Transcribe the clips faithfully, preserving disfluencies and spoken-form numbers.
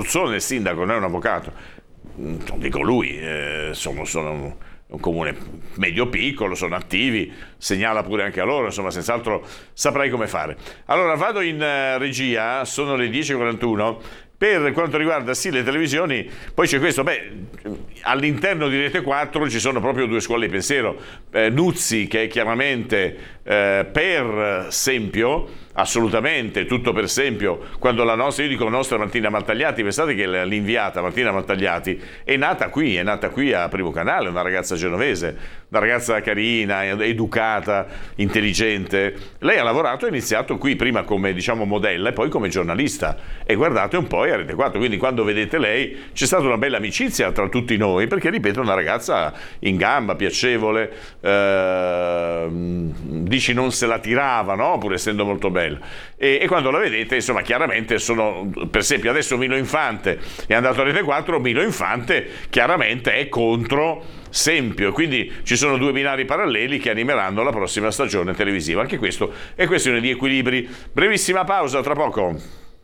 Ruzzone, il sindaco, non è un avvocato, non dico lui, eh, sono, sono un comune medio-piccolo, sono attivi, segnala pure anche a loro, insomma, senz'altro saprei come fare. Allora vado in uh, regia, sono le dieci e quarantuno. Per quanto riguarda sì le televisioni, poi c'è questo, beh, all'interno di Rete quattro ci sono proprio due scuole di pensiero. Eh, Nuzzi, che è chiaramente eh, per Sempio, assolutamente tutto per Sempio, quando la nostra, io dico nostra Martina Maltagliati, pensate che l'inviata Martina Maltagliati è nata qui, è nata qui a Primo Canale, una ragazza genovese, una ragazza carina, educata, intelligente. Lei ha lavorato e ha iniziato qui prima come, diciamo, modella e poi come giornalista, e guardate un po' a Rete quattro, quindi quando vedete lei c'è stata una bella amicizia tra tutti noi, perché ripeto, una ragazza in gamba, piacevole, eh, dici non se la tirava, no? Pur essendo molto bella. E, e quando la vedete, insomma, chiaramente sono, per esempio adesso Milo Infante è andato a Rete quattro, Milo Infante chiaramente è contro Sempio, quindi ci sono due binari paralleli che animeranno la prossima stagione televisiva. Anche questo è questione di equilibri. Brevissima pausa, tra poco.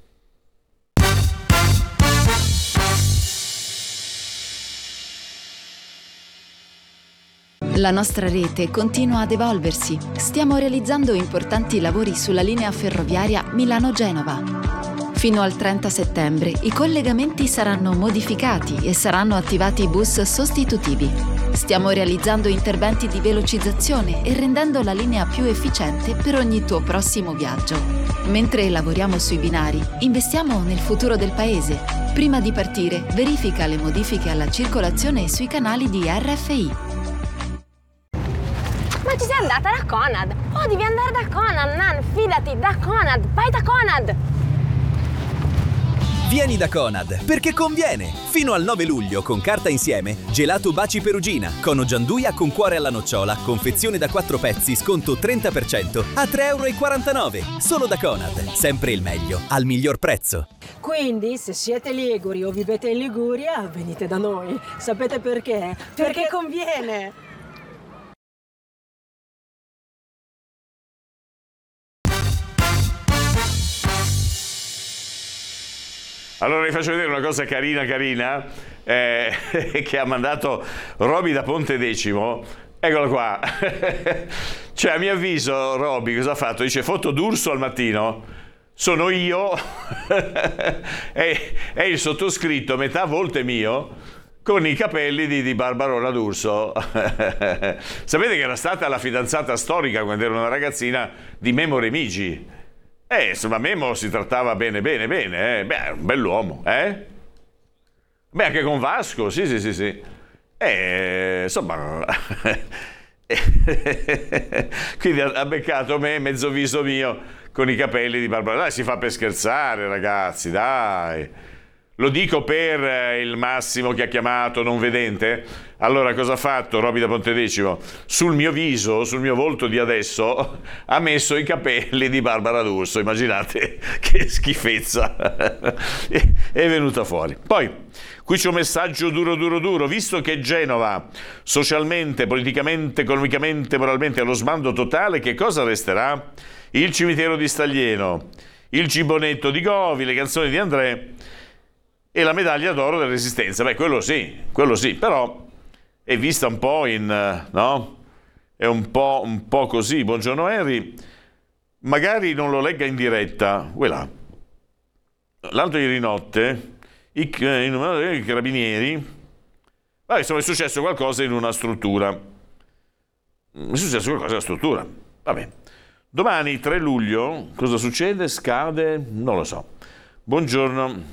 La nostra rete continua ad evolversi. Stiamo realizzando importanti lavori sulla linea ferroviaria Milano-Genova. Fino al trenta settembre i collegamenti saranno modificati e saranno attivati bus sostitutivi. Stiamo realizzando interventi di velocizzazione e rendendo la linea più efficiente per ogni tuo prossimo viaggio. Mentre lavoriamo sui binari, investiamo nel futuro del paese. Prima di partire, verifica le modifiche alla circolazione sui canali di R F I. Ma ci sei andata da Conad? Oh, devi andare da Conad, Nan, fidati, da Conad, vai da Conad! Vieni da Conad, perché conviene! Fino al nove luglio, con carta insieme, gelato Baci Perugina, cono gianduia con cuore alla nocciola, confezione da quattro pezzi, sconto trenta per cento, a tre e quarantanove euro. Solo da Conad, sempre il meglio, al miglior prezzo. Quindi, se siete liguri o vivete in Liguria, venite da noi. Sapete perché? Perché conviene! Allora vi faccio vedere una cosa carina carina eh, che ha mandato Roby da Pontedecimo. Eccola qua. Cioè, a mio avviso, Roby cosa ha fatto? Dice foto d'urso al mattino. Sono io e, e il sottoscritto, metà volte mio, con i capelli di, di Barbarona d'Urso. Sapete che era stata la fidanzata storica quando era una ragazzina di Memo Remigi. Eh, insomma, Memo si trattava bene, bene, bene, eh. Beh, un bell'uomo, eh? Beh, anche con Vasco, sì, sì, sì, sì. Eh, insomma... Quindi ha beccato me, mezzo viso mio, con i capelli di Barbara. Dai, si fa per scherzare, ragazzi, dai. Lo dico per il Massimo che ha chiamato non vedente. Allora, cosa ha fatto Roby da Pontedecimo? Sul mio viso, sul mio volto di adesso, ha messo i capelli di Barbara D'Urso. Immaginate che schifezza è venuta fuori. Poi, qui c'è un messaggio duro, duro, duro. Visto che Genova, socialmente, politicamente, economicamente, moralmente, è allo sbando totale, che cosa resterà? Il cimitero di Staglieno, il Gibonetto di Govi, le canzoni di André e la medaglia d'oro della Resistenza. Beh, quello sì, quello sì, però è vista un po' in, no? È un po', un po' così. Buongiorno Henry, magari non lo legga in diretta. Voilà. L'altro ieri notte, i, i carabinieri, beh, insomma, è successo qualcosa in una struttura. È successo qualcosa in una struttura. Vabbè. Domani, tre luglio, cosa succede? Scade? Non lo so. Buongiorno.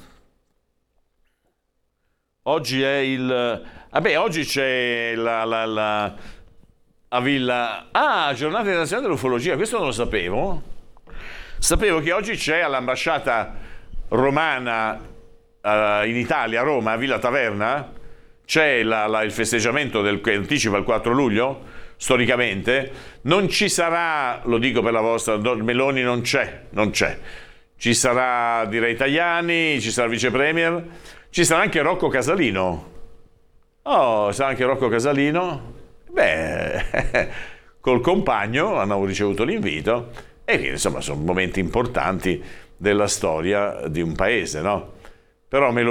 Oggi è il... Vabbè, oggi c'è la, la, la... a Villa... Ah, Giornata Internazionale dell'Ufologia, questo non lo sapevo. Sapevo che oggi c'è all'ambasciata romana uh, in Italia, a Roma, a Villa Taverna, c'è la, la, il festeggiamento del, che anticipa il quattro luglio, storicamente. Non ci sarà, lo dico per la vostra, Meloni non c'è, non c'è. Ci sarà, direi, Tajani, ci sarà il vice premier, ci sarà anche Rocco Casalino. Oh, sarà anche Rocco Casalino. Beh, col compagno hanno ricevuto l'invito e che, insomma, sono momenti importanti della storia di un paese, no? Però Meloni